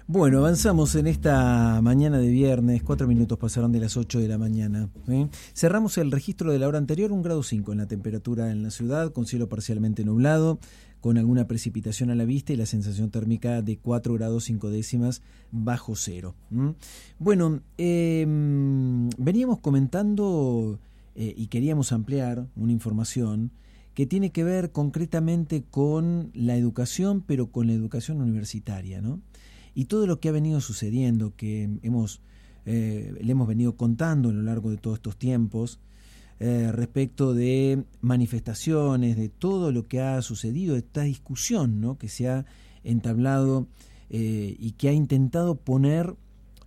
Bueno, avanzamos en esta mañana de viernes, 4 minutos pasaron de las 8 de la mañana. Cerramos el registro de la hora anterior, 1,5 grados en la temperatura en la ciudad, con cielo parcialmente nublado, con alguna precipitación a la vista y la sensación térmica de 4 grados 5 décimas bajo cero. Bueno, veníamos comentando y queríamos ampliar una información que tiene que ver concretamente con la educación, pero con la educación universitaria, ¿no? Y todo lo que ha venido sucediendo, que le hemos venido contando a lo largo de todos estos tiempos, respecto de manifestaciones, de todo lo que ha sucedido, esta discusión, ¿no?, que se ha entablado y que ha intentado poner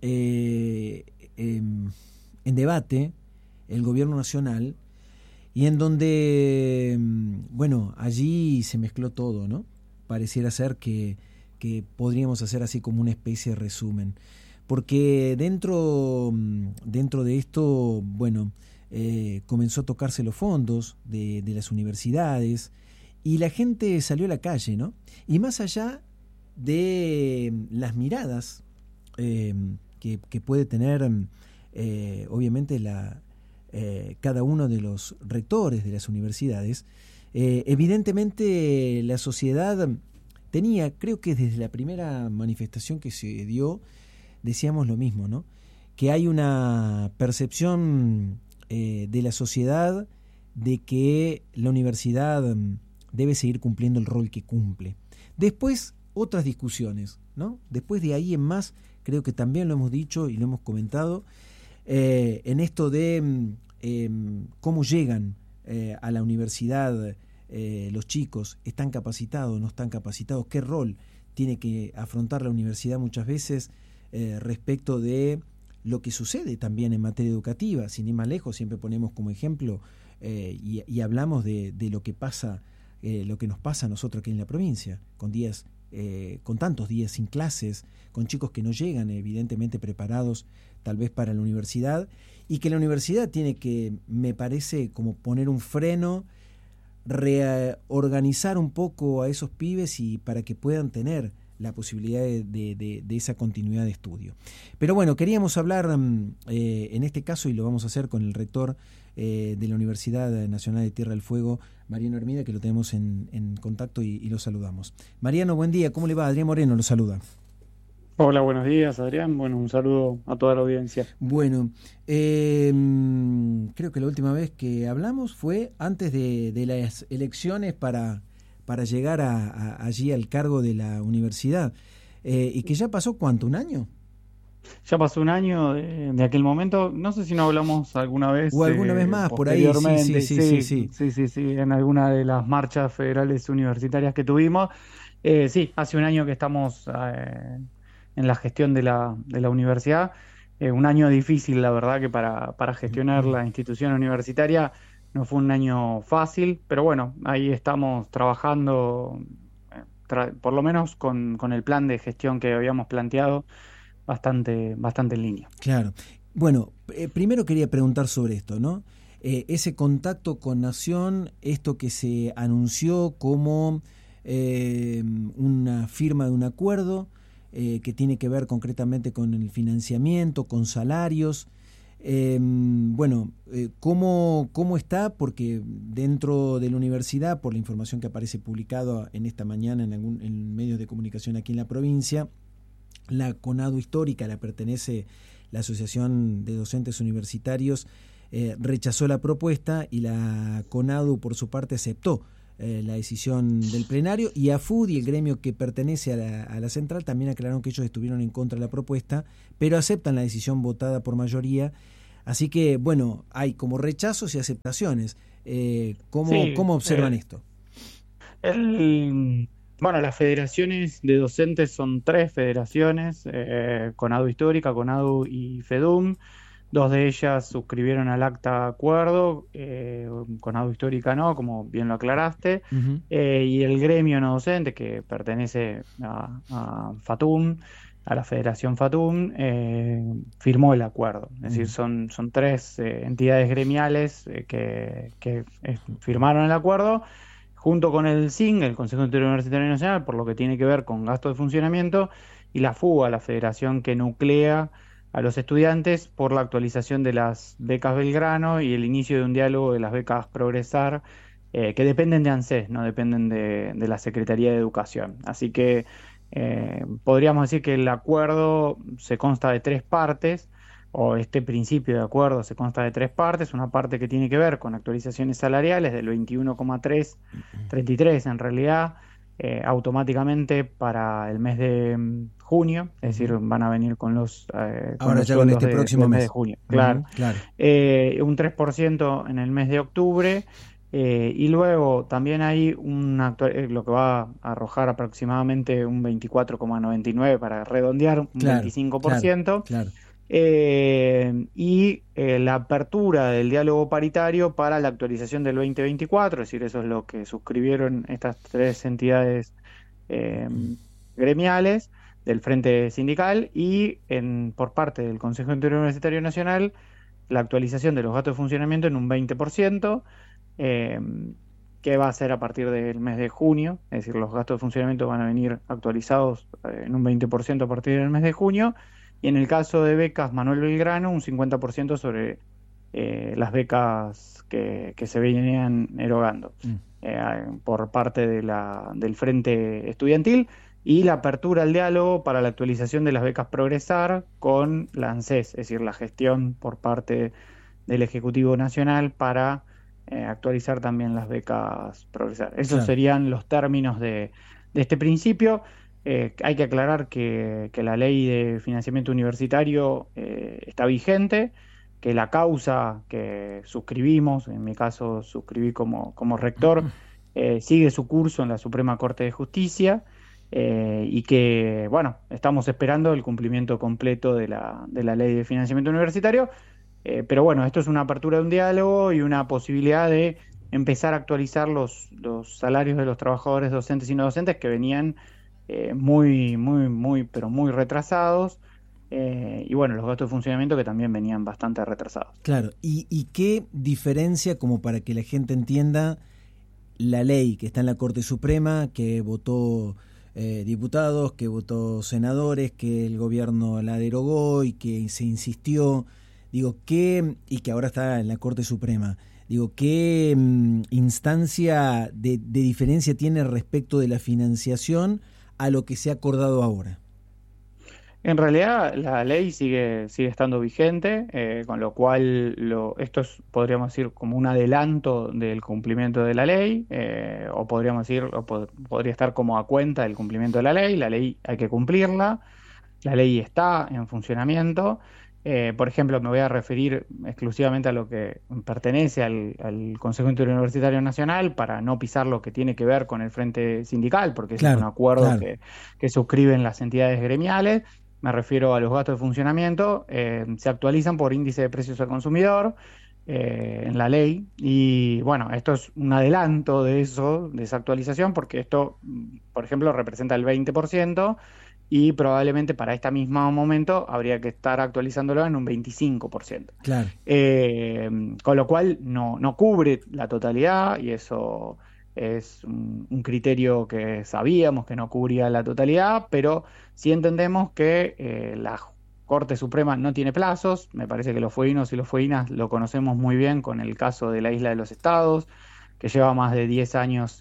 en debate el gobierno nacional, y en donde, bueno, allí se mezcló todo, ¿no? Pareciera ser que podríamos hacer así como una especie de resumen, porque dentro de esto, bueno, comenzó a tocarse los fondos de las universidades y la gente salió a la calle, ¿no? Y más allá de las miradas que puede tener obviamente cada uno de los rectores de las universidades, evidentemente la sociedad tenía, creo que desde la primera manifestación que se dio, decíamos lo mismo, ¿no? Que hay una percepción de la sociedad de que la universidad debe seguir cumpliendo el rol que cumple. Después, otras discusiones, ¿no? Después de ahí en más, creo que también lo hemos dicho y lo hemos comentado, en esto de cómo llegan a la universidad los chicos, ¿están capacitados, no están capacitados? ¿Qué rol tiene que afrontar la universidad muchas veces respecto de lo que sucede también en materia educativa? Sin ir más lejos, siempre ponemos como ejemplo y hablamos de lo que pasa, lo que nos pasa a nosotros aquí en la provincia, con tantos días sin clases, con chicos que no llegan evidentemente preparados tal vez para la universidad, y que la universidad tiene que, me parece, como poner un freno, reorganizar un poco a esos pibes y para que puedan tener la posibilidad de esa continuidad de estudio. Pero bueno, queríamos hablar en este caso, y lo vamos a hacer con el rector de la Universidad Nacional de Tierra del Fuego, Mariano Hermida, que lo tenemos en contacto y lo saludamos. Mariano, buen día, ¿cómo le va? Adrián Moreno lo saluda. Hola, buenos días, Adrián. Bueno, un saludo a toda la audiencia. Bueno, creo que la última vez que hablamos fue antes de las elecciones para llegar allí al cargo de la universidad, y que ya pasó, ¿cuánto? ¿Un año? Ya pasó un año de aquel momento. No sé si no hablamos alguna ¿O vez alguna vez más por ahí? Sí, sí, posteriormente. sí, sí, Sí, sí. sí, sí, sí, en alguna de las marchas federales universitarias que tuvimos. Sí, hace un año que estamos en la gestión de la universidad. Un año difícil, la verdad, que para gestionar la institución universitaria no fue un año fácil, pero bueno, ahí estamos trabajando, por lo menos con el plan de gestión que habíamos planteado, bastante en línea. Claro. Bueno, primero quería preguntar sobre esto, ¿no? Ese contacto con Nación, esto que se anunció como una firma de un acuerdo que tiene que ver concretamente con el financiamiento, con salarios. Bueno, ¿cómo está? Porque dentro de la universidad, por la información que aparece publicada en esta mañana en medios de comunicación aquí en la provincia, la CONADU histórica, la pertenece la Asociación de Docentes Universitarios, rechazó la propuesta, y la CONADU por su parte aceptó la decisión del plenario, y AFUD y el gremio que pertenece a la central también aclararon que ellos estuvieron en contra de la propuesta, pero aceptan la decisión votada por mayoría. Así que, bueno, hay como rechazos y aceptaciones. Sí, ¿Cómo observan esto? bueno, las federaciones de docentes son tres federaciones, CONADU Histórica, CONADU y FEDUM. Dos de ellas suscribieron al acta de acuerdo, CONADU Histórica no, como bien lo aclaraste, Uh-huh. y el gremio no docente, que pertenece a FATUM, a la Federación FATUM, firmó el acuerdo. Es decir, Uh-huh. son tres entidades gremiales que firmaron el acuerdo, junto con el SIN, el Consejo Interuniversitario Nacional, por lo que tiene que ver con gasto de funcionamiento, y la FUBA, la federación que nuclea a los estudiantes, por la actualización de las becas Belgrano y el inicio de un diálogo de las becas Progresar, que dependen de ANSES, no dependen de la Secretaría de Educación. Así que podríamos decir que el acuerdo se consta de tres partes, o este principio de acuerdo se consta de tres partes: una parte que tiene que ver con actualizaciones salariales del 21,33 en realidad, automáticamente para el mes de junio, es decir, van a venir con con Ahora los ya con sueldos este próximo del mes de mes. junio, claro. Claro. Un 3% en el mes de octubre, y luego también hay lo que va a arrojar aproximadamente un 24,99 para redondear, un Claro, claro, 25%. claro. La apertura del diálogo paritario para la actualización del 2024, es decir, eso es lo que suscribieron estas tres entidades eh, gremiales del Frente Sindical, y por parte del Consejo Interuniversitario Nacional, la actualización de los gastos de funcionamiento en un 20%, eh, que va a ser a partir del mes de junio, es decir, los gastos de funcionamiento van a venir actualizados en un 20% a partir del mes de junio, y en el caso de becas Manuel Belgrano, un 50% sobre las becas que se venían erogando por parte del Frente Estudiantil, y la apertura al diálogo para la actualización de las becas Progresar con la ANSES, es decir, la gestión por parte del Ejecutivo Nacional para actualizar también las becas Progresar. Esos Claro. serían los términos de este principio. Hay que aclarar que la ley de financiamiento universitario está vigente, que la causa que suscribimos, en mi caso suscribí como rector, sigue su curso en la Suprema Corte de Justicia, y que, bueno, estamos esperando el cumplimiento completo de la ley de financiamiento universitario. Pero bueno, esto es una apertura de un diálogo y una posibilidad de empezar a actualizar los salarios de los trabajadores docentes y no docentes, que venían pero muy retrasados, y bueno, los gastos de funcionamiento, que también venían bastante retrasados. Claro. ¿Y qué diferencia, como para que la gente entienda, la ley que está en la Corte Suprema, que votó diputados, que votó senadores, que el gobierno la derogó y que se insistió, digo, y que ahora está en la Corte Suprema, digo, qué instancia de diferencia tiene respecto de la financiación a lo que se ha acordado ahora? En realidad, la ley sigue estando vigente, con lo cual esto podríamos decir, como un adelanto del cumplimiento de la ley, o podríamos decir, podría estar como a cuenta del cumplimiento de la ley. La ley hay que cumplirla, la ley está en funcionamiento. Por ejemplo, me voy a referir exclusivamente a lo que pertenece al Consejo Interuniversitario Nacional, para no pisar lo que tiene que ver con el Frente Sindical, porque ese es un Claro, acuerdo claro. que suscriben las entidades gremiales. Me refiero a los gastos de funcionamiento. Se actualizan por índice de precios al consumidor en la ley, y bueno, esto es un adelanto de esa actualización, porque esto, por ejemplo, representa el 20%, y probablemente para este mismo momento habría que estar actualizándolo en un 25%. Claro. Con lo cual no cubre la totalidad, y eso es un criterio que sabíamos que no cubría la totalidad, pero sí entendemos que la Corte Suprema no tiene plazos. Me parece que los fueguinos y los fueguinas lo conocemos muy bien con el caso de la Isla de los Estados, que lleva más de 10 años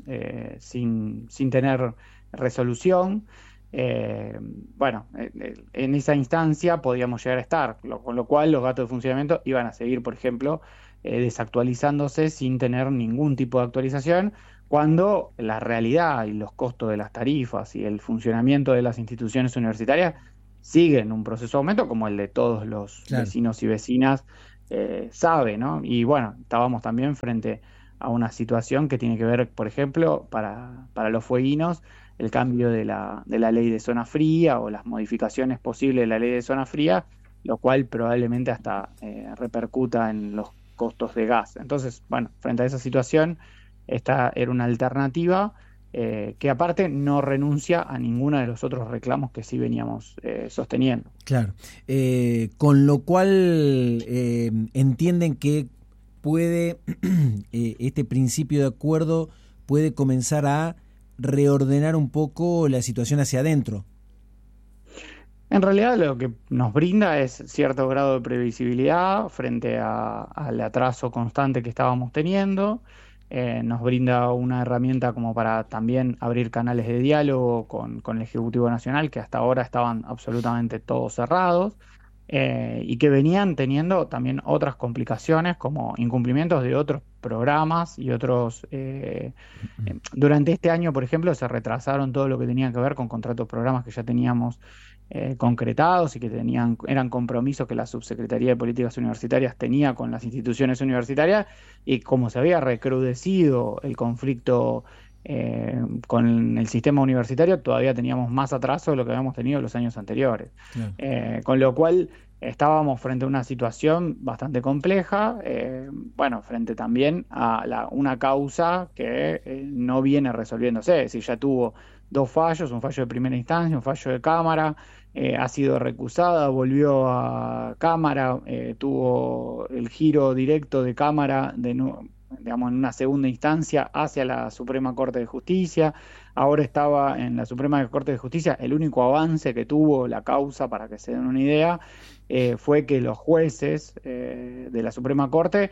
sin tener resolución. Eh, bueno, en esa instancia podíamos llegar a estar, con lo cual los gastos de funcionamiento iban a seguir, por ejemplo, desactualizándose sin tener ningún tipo de actualización, cuando la realidad y los costos de las tarifas y el funcionamiento de las instituciones universitarias siguen un proceso de aumento, como el de todos los Claro. vecinos y vecinas sabe, ¿no? Y bueno, estábamos también frente a una situación que tiene que ver, por ejemplo, para los fueguinos, el cambio de la ley de zona fría, o las modificaciones posibles de la ley de zona fría, lo cual probablemente hasta repercuta en los costos de gas. Entonces, bueno, frente a esa situación, esta era una alternativa que aparte no renuncia a ninguno de los otros reclamos que sí veníamos sosteniendo. Claro. Con lo cual entienden que puede este principio de acuerdo puede comenzar a reordenar un poco la situación hacia adentro. En realidad lo que nos brinda es cierto grado de previsibilidad frente al atraso constante que estábamos teniendo. Nos brinda una herramienta como para también abrir canales de diálogo con el Ejecutivo Nacional, que hasta ahora estaban absolutamente todos cerrados, y que venían teniendo también otras complicaciones como incumplimientos de otros programas y otros... durante este año, por ejemplo, se retrasaron todo lo que tenía que ver con contratos programas que ya teníamos concretados y que eran compromisos que la Subsecretaría de Políticas Universitarias tenía con las instituciones universitarias, y como se había recrudecido el conflicto con el sistema universitario, todavía teníamos más atraso de lo que habíamos tenido en los años anteriores. Claro. Con lo cual estábamos frente a una situación bastante compleja, bueno, frente también a una causa que no viene resolviéndose, es decir, ya tuvo dos fallos, un fallo de primera instancia, un fallo de Cámara, ha sido recusada, volvió a Cámara, tuvo el giro directo de Cámara, digamos, en una segunda instancia hacia la Suprema Corte de Justicia. Ahora estaba en la Suprema Corte de Justicia. El único avance que tuvo la causa, para que se den una idea, fue que los jueces de la Suprema Corte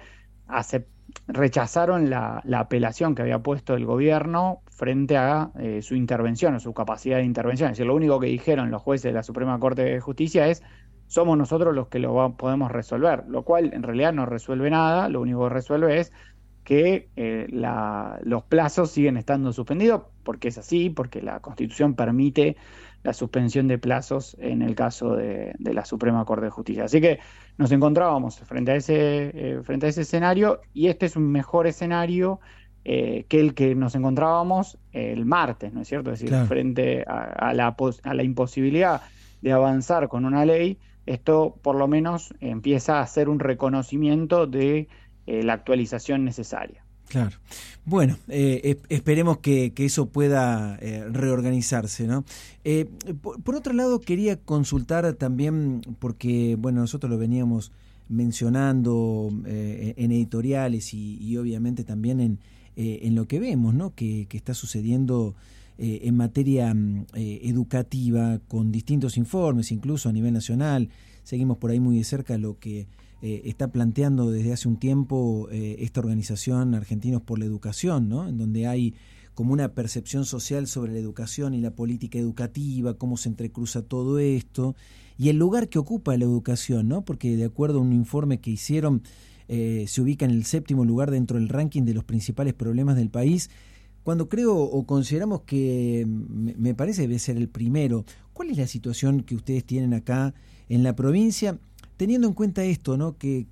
rechazaron la apelación que había puesto el gobierno frente a su intervención o su capacidad de intervención. Es decir, lo único que dijeron los jueces de la Suprema Corte de Justicia es: somos nosotros los que podemos resolver, lo cual en realidad no resuelve nada. Lo único que resuelve es que los plazos siguen estando suspendidos, porque es así, porque la Constitución permite la suspensión de plazos en el caso de la Suprema Corte de Justicia. Así que nos encontrábamos frente a ese escenario, y este es un mejor escenario que el que nos encontrábamos el martes, ¿no es cierto? Es decir, Claro. frente a la imposibilidad de avanzar con una ley, esto por lo menos empieza a ser un reconocimiento de la actualización necesaria. Claro. Bueno, esperemos que eso pueda reorganizarse, ¿no? Por otro lado, quería consultar también, porque, bueno, nosotros lo veníamos mencionando en editoriales y obviamente también en lo que vemos, ¿no? Que está sucediendo en materia educativa, con distintos informes, incluso a nivel nacional. Seguimos por ahí muy de cerca lo que está planteando desde hace un tiempo esta organización Argentinos por la Educación, ¿no? En donde hay como una percepción social sobre la educación y la política educativa, cómo se entrecruza todo esto y el lugar que ocupa la educación, ¿no? Porque de acuerdo a un informe que hicieron, se ubica en el 7º lugar dentro del ranking de los principales problemas del país, cuando creo o consideramos que me parece debe ser el primero. ¿Cuál es la situación que ustedes tienen acá en la provincia? Teniendo en cuenta esto, ¿no? Que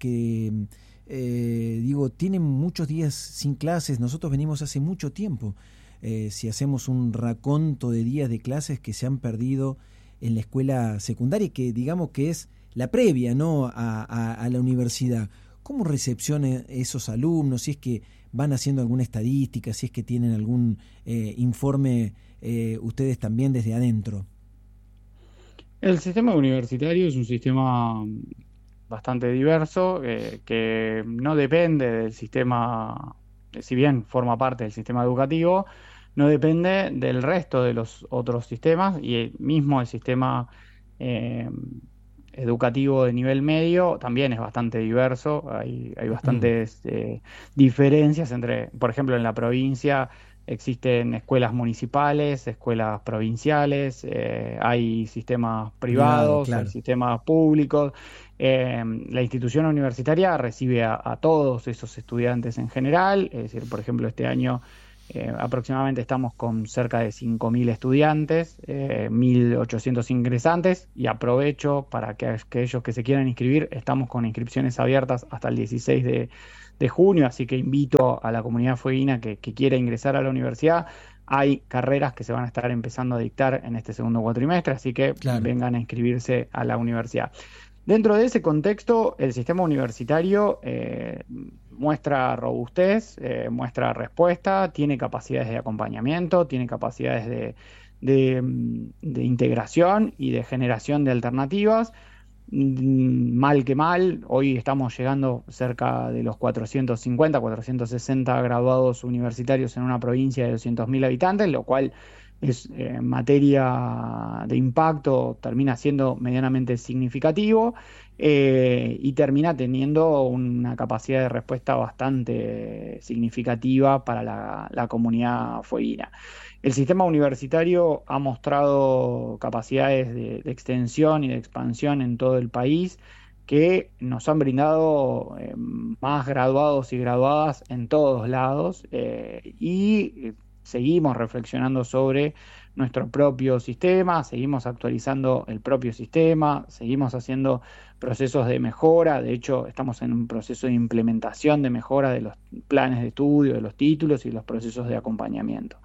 digo, tienen muchos días sin clases. Nosotros venimos hace mucho tiempo, si hacemos un raconto de días de clases que se han perdido en la escuela secundaria, que digamos que es la previa, ¿no? a la universidad. ¿Cómo recepcionan esos alumnos? Si es que van haciendo alguna estadística, si es que tienen algún informe ustedes también desde adentro. El sistema universitario es un sistema bastante diverso, que no depende del sistema, si bien forma parte del sistema educativo, no depende del resto de los otros sistemas, y mismo el sistema educativo de nivel medio también es bastante diverso. Hay bastantes diferencias entre, por ejemplo, en la provincia existen escuelas municipales, escuelas provinciales, hay sistemas privados, Claro. hay sistemas públicos. La institución universitaria recibe a todos esos estudiantes en general, es decir, por ejemplo, este año aproximadamente estamos con cerca de 5.000 estudiantes, 1.800 ingresantes, y aprovecho para que aquellos que se quieran inscribir, estamos con inscripciones abiertas hasta el 16 de junio, así que invito a la comunidad fueguina que quiera ingresar a la universidad. Hay carreras que se van a estar empezando a dictar en este segundo cuatrimestre, así que vengan a inscribirse a la universidad. Dentro de ese contexto, el sistema universitario muestra robustez, muestra respuesta, tiene capacidades de acompañamiento, tiene capacidades de integración y de generación de alternativas. Mal que mal, hoy estamos llegando cerca de los 450, 460 graduados universitarios en una provincia de 200.000 habitantes, lo cual en materia de impacto termina siendo medianamente significativo, y termina teniendo una capacidad de respuesta bastante significativa para la comunidad fueguina. El sistema universitario ha mostrado capacidades de extensión y de expansión en todo el país que nos han brindado más graduados y graduadas en todos lados, y seguimos reflexionando sobre nuestro propio sistema, seguimos actualizando el propio sistema, seguimos haciendo procesos de mejora. De hecho, estamos en un proceso de implementación de mejora de los planes de estudio, de los títulos y los procesos de acompañamiento.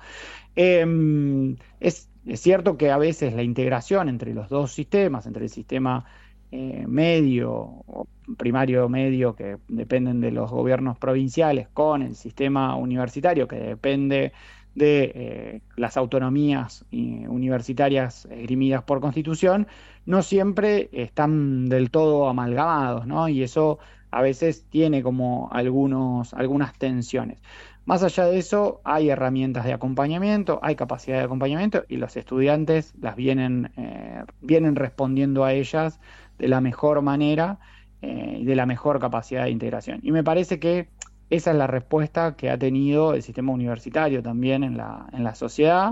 Es cierto que a veces la integración entre los dos sistemas, entre el sistema medio o primario medio, que dependen de los gobiernos provinciales, con el sistema universitario, que depende de las autonomías universitarias esgrimidas por Constitución, no siempre están del todo amalgamados, ¿no? Y eso a veces tiene como algunas tensiones. Más allá de eso, hay herramientas de acompañamiento, hay capacidad de acompañamiento, y los estudiantes vienen respondiendo a ellas de la mejor manera, y de la mejor capacidad de integración. Y me parece que esa es la respuesta que ha tenido el sistema universitario también en la sociedad.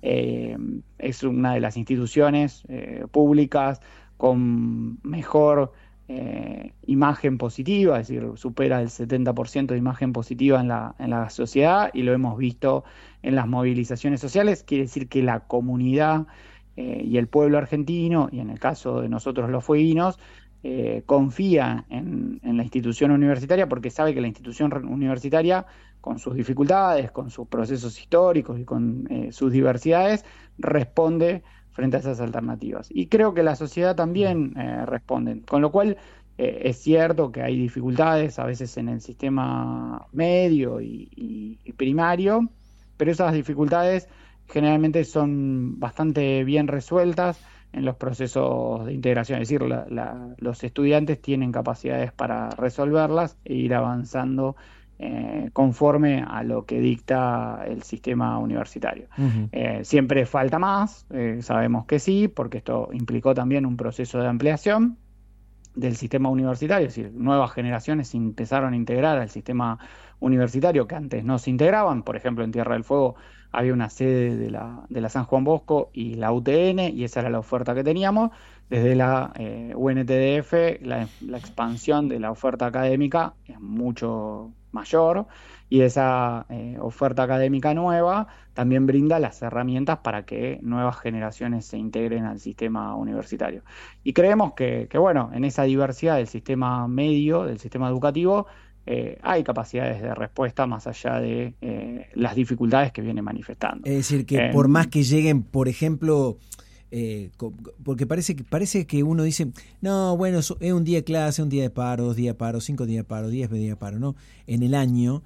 Es una de las instituciones públicas con mejor imagen positiva, es decir, supera el 70% de imagen positiva en la sociedad, y lo hemos visto en las movilizaciones sociales. Quiere decir que la comunidad y el pueblo argentino, y en el caso de nosotros los fueguinos, confía en la institución universitaria, porque sabe que la institución universitaria, con sus dificultades, con sus procesos históricos y con sus diversidades, responde frente a esas alternativas. Y creo que la sociedad también responde. Con lo cual, es cierto que hay dificultades a veces en el sistema medio y primario, pero esas dificultades generalmente son bastante bien resueltas en los procesos de integración. Es decir, los estudiantes tienen capacidades para resolverlas e ir avanzando conforme a lo que dicta el sistema universitario. Ujú. Siempre falta más, sabemos que sí, porque esto implicó también un proceso de ampliación del sistema universitario, es decir, nuevas generaciones se empezaron a integrar al sistema universitario que antes no se integraban. Por ejemplo, en Tierra del Fuego había una sede de la San Juan Bosco y la UTN, y esa era la oferta que teníamos. Desde la UNTDF, la expansión de la oferta académica es mucho mayor, y esa oferta académica nueva también brinda las herramientas para que nuevas generaciones se integren al sistema universitario. Y creemos que bueno, en esa diversidad del sistema medio, del sistema educativo, hay capacidades de respuesta más allá de las dificultades que viene manifestando. Es decir, que por más que lleguen, por ejemplo, porque parece que uno dice, no, bueno, es un día de clase, un día de paro, 2 días de paro, 5 días de paro, 10 días de paro, ¿no? En el año,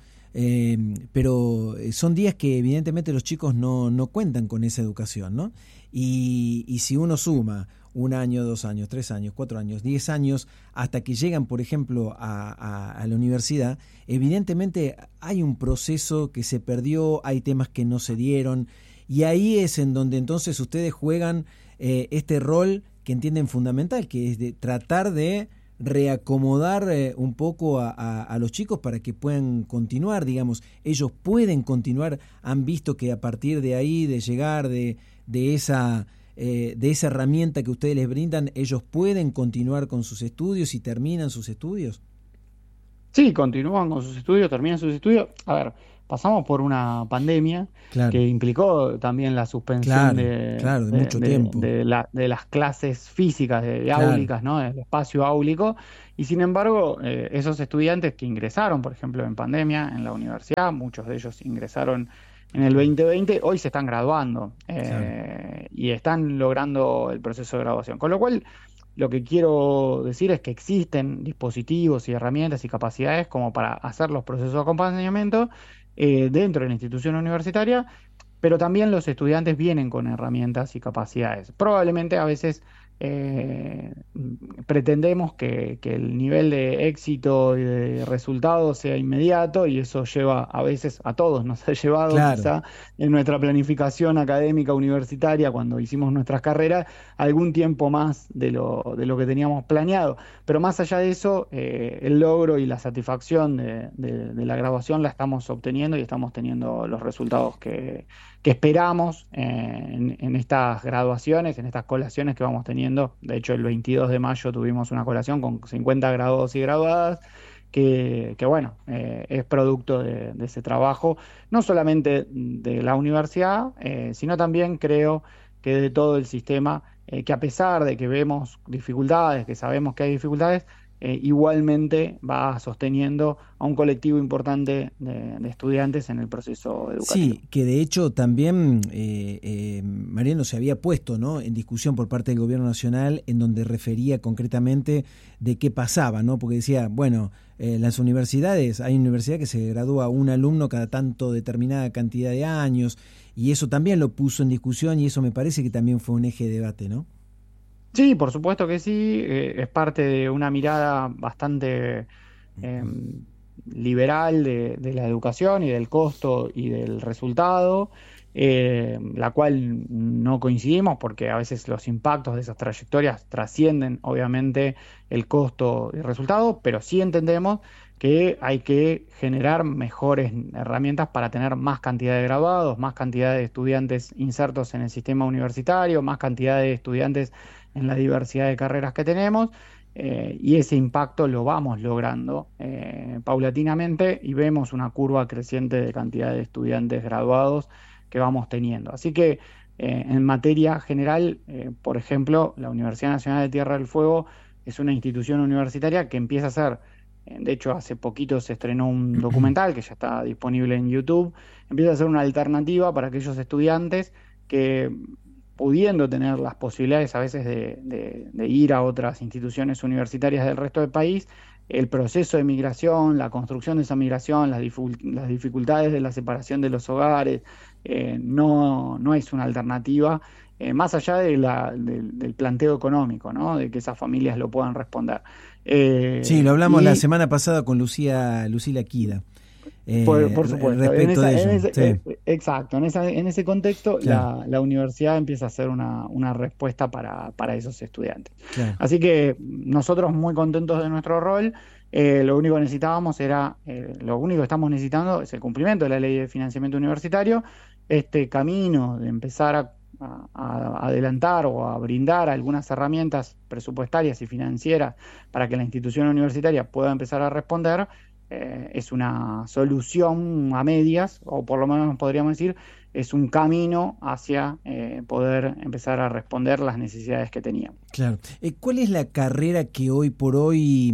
pero son días que evidentemente los chicos no cuentan con esa educación, ¿no? Y si uno suma 1 año, 2 años, 3 años, 4 años, 10 años, hasta que llegan, por ejemplo, a la universidad, evidentemente hay un proceso que se perdió, hay temas que no se dieron, y ahí es en donde entonces ustedes juegan este rol que entienden fundamental, que es de tratar de reacomodar un poco a los chicos para que puedan continuar, digamos, ellos pueden continuar, han visto que a partir de ahí, de llegar de esa herramienta que ustedes les brindan, ellos pueden continuar con sus estudios y terminan sus estudios. Sí, continúan con sus estudios, terminan sus estudios. A ver, pasamos por una pandemia Claro, que implicó también la suspensión claro, de mucho tiempo. de las clases físicas, Claro. áulicas, ¿no? Del espacio áulico. Y sin embargo, esos estudiantes que ingresaron, por ejemplo, en pandemia en la universidad, muchos de ellos ingresaron en el 2020, hoy se están graduando, Claro. y están logrando el proceso de graduación. Con lo cual, lo que quiero decir es que existen dispositivos y herramientas y capacidades como para hacer los procesos de acompañamiento dentro de la institución universitaria, pero también los estudiantes vienen con herramientas y capacidades. Probablemente a veces pretendemos que el nivel de éxito y de resultado sea inmediato, y eso lleva a veces, a todos nos ha llevado Claro. quizá en nuestra planificación académica universitaria cuando hicimos nuestras carreras algún tiempo más de lo que teníamos planeado. Pero más allá de eso, el logro y la satisfacción de la graduación la estamos obteniendo y estamos teniendo los resultados que esperamos en estas graduaciones, en estas colaciones que vamos teniendo. De hecho, el 22 de mayo tuvimos una colación con 50 graduados y graduadas, que bueno, es producto de ese trabajo, no solamente de la universidad, sino también creo que de todo el sistema, que a pesar de que vemos dificultades, que sabemos que hay dificultades, igualmente va sosteniendo a un colectivo importante de estudiantes en el proceso educativo. Sí, que de hecho también Mariano se había puesto, ¿no?, en discusión por parte del gobierno nacional, en donde refería concretamente de qué pasaba, ¿no? Porque decía, bueno, las universidades, hay universidad que se gradúa un alumno cada tanto determinada cantidad de años, y eso también lo puso en discusión, y eso me parece que también fue un eje de debate, ¿no? Sí, por supuesto que sí, es parte de una mirada bastante eh, liberal de la educación y del costo y del resultado, la cual no coincidimos porque a veces los impactos de esas trayectorias trascienden obviamente el costo y resultado, pero sí entendemos que hay que generar mejores herramientas para tener más cantidad de graduados, más cantidad de estudiantes insertos en el sistema universitario, más cantidad de estudiantes en la diversidad de carreras que tenemos, y ese impacto lo vamos logrando paulatinamente, y vemos una curva creciente de cantidad de estudiantes graduados que vamos teniendo. Así que en materia general, por ejemplo, la Universidad Nacional de Tierra del Fuego es una institución universitaria que empieza a ser, de hecho hace poquito se estrenó un documental que ya está disponible en YouTube, empieza a ser una alternativa para aquellos estudiantes que, pudiendo tener las posibilidades a veces de ir a otras instituciones universitarias del resto del país, el proceso de migración, la construcción de esa migración, las dificultades de la separación de los hogares, no es una alternativa, más allá del planteo económico, ¿no? De que esas familias lo puedan responder. Sí, lo hablamos la Y semana pasada con Lucila Quida, por supuesto, respecto de ello. Sí, exacto, en ese contexto claro, la universidad empieza a ser una respuesta para esos estudiantes. claro. Así que nosotros muy contentos de nuestro rol, lo único que necesitábamos lo único que estamos necesitando es el cumplimiento de la ley de financiamiento universitario, este camino de empezar a adelantar o a brindar algunas herramientas presupuestarias y financieras para que la institución universitaria pueda empezar a responder. Es una solución a medias, o por lo menos podríamos decir, es un camino hacia poder empezar a responder las necesidades que teníamos. Claro. ¿Cuál es la carrera que hoy por hoy,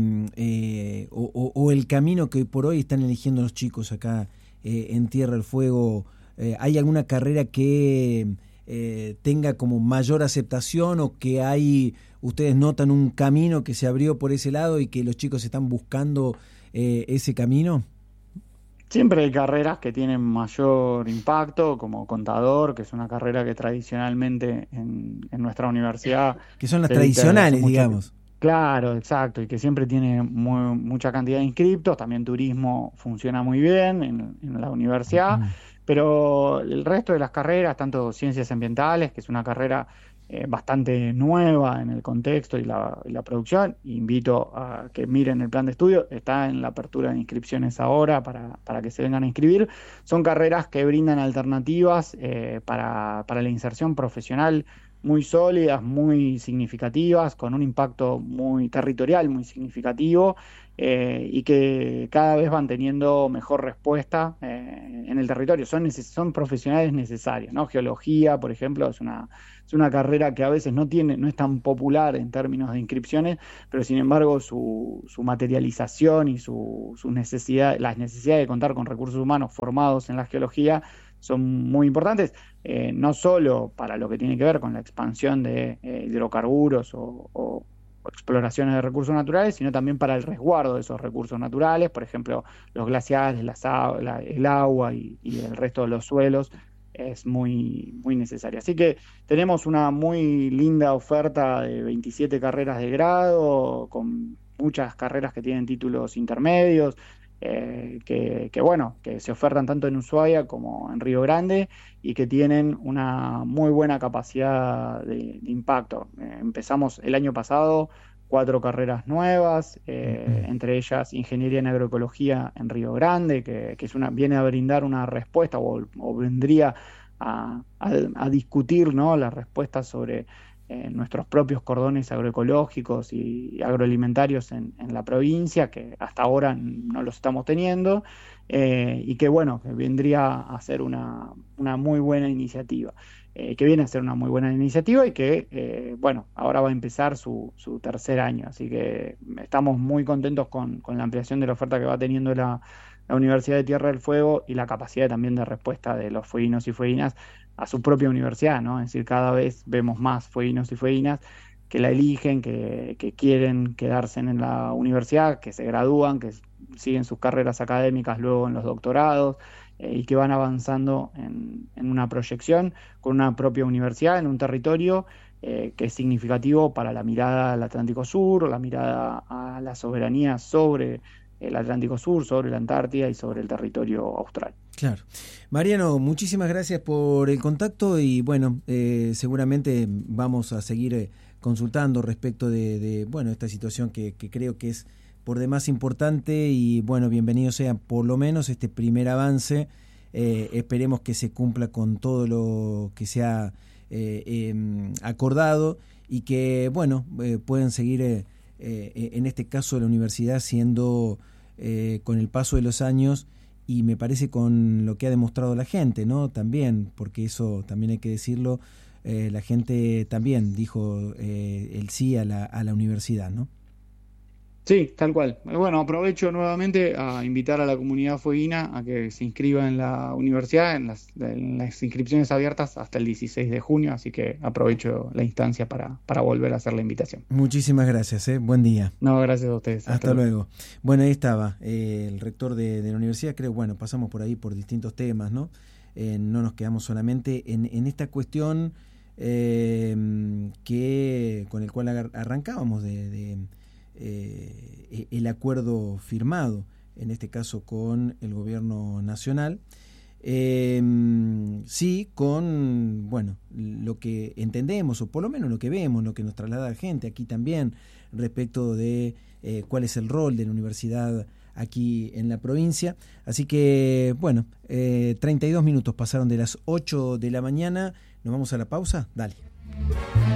o el camino que hoy por hoy están eligiendo los chicos acá en Tierra del Fuego? ¿Hay alguna carrera que tenga como mayor aceptación, o que ustedes notan un camino que se abrió por ese lado y que los chicos están buscando ese camino? Siempre hay carreras que tienen mayor impacto, como contador, que es una carrera que tradicionalmente en nuestra universidad Que son las se dicta desde hace tradicionales, mucho. digamos. Claro, exacto, y que siempre tiene mucha cantidad de inscriptos. También turismo funciona muy bien en la universidad, pero el resto de las carreras, tanto ciencias ambientales, que es una carrera bastante nueva en el contexto y la producción, invito a que miren el plan de estudio, está en la apertura de inscripciones ahora para que se vengan a inscribir. Son carreras que brindan alternativas para la inserción profesional muy sólidas, muy significativas, con un impacto muy territorial, muy significativo, y que cada vez van teniendo mejor respuesta en el territorio. Son profesionales necesarios, ¿no? Geología, por ejemplo, es una carrera que a veces no es tan popular en términos de inscripciones, pero sin embargo su materialización y las necesidades de contar con recursos humanos formados en la geología son muy importantes, no solo para lo que tiene que ver con la expansión de hidrocarburos o exploraciones de recursos naturales, sino también para el resguardo de esos recursos naturales, por ejemplo, los glaciares, el agua y el resto de los suelos, es muy, muy necesaria. Así que tenemos una muy linda oferta de 27 carreras de grado, con muchas carreras que tienen títulos intermedios, que se ofertan tanto en Ushuaia como en Río Grande y que tienen una muy buena capacidad de impacto. Empezamos el año pasado 4 carreras nuevas, entre ellas Ingeniería en Agroecología en Río Grande, que viene a brindar una respuesta o vendría a discutir, ¿no?, las respuestas sobre nuestros propios cordones agroecológicos y agroalimentarios en la provincia, que hasta ahora no los estamos teniendo, y que que vendría a ser una muy buena iniciativa. Que viene a ser una muy buena iniciativa y que, ahora va a empezar su tercer año. Así que estamos muy contentos con la ampliación de la oferta que va teniendo la Universidad de Tierra del Fuego y la capacidad también de respuesta de los fueguinos y fueguinas a su propia universidad, ¿no? Es decir, cada vez vemos más fueguinos y fueguinas que la eligen, que quieren quedarse en la universidad, que se gradúan, que siguen sus carreras académicas luego en los doctorados, y que van avanzando en una proyección con una propia universidad en un territorio que es significativo para la mirada al Atlántico Sur, la mirada a la soberanía sobre el Atlántico Sur, sobre la Antártida y sobre el territorio austral. Claro. Mariano, muchísimas gracias por el contacto y seguramente vamos a seguir consultando respecto de esta situación que creo que es por demás importante y bienvenido sea por lo menos este primer avance. Esperemos que se cumpla con todo lo que se ha acordado y que puedan seguir en este caso la universidad siendo con el paso de los años y me parece con lo que ha demostrado la gente, ¿no? También, porque eso también hay que decirlo, la gente también dijo el sí a la universidad, ¿no? Sí, tal cual. Bueno, aprovecho nuevamente a invitar a la comunidad fueguina a que se inscriba en la universidad, en las inscripciones abiertas hasta el 16 de junio, así que aprovecho la instancia para volver a hacer la invitación. Muchísimas gracias, buen día. No, gracias a ustedes. Hasta luego. Bueno, ahí estaba el rector de la universidad, creo, pasamos por ahí por distintos temas, ¿no? No nos quedamos solamente en esta cuestión que con el cual arrancábamos el acuerdo firmado, en este caso con el gobierno nacional, sí, con lo que entendemos, o por lo menos lo que vemos, lo que nos traslada la gente aquí también, respecto de cuál es el rol de la universidad aquí en la provincia. Así que, 32 minutos pasaron de las 8 de la mañana. ¿Nos vamos a la pausa? Dale.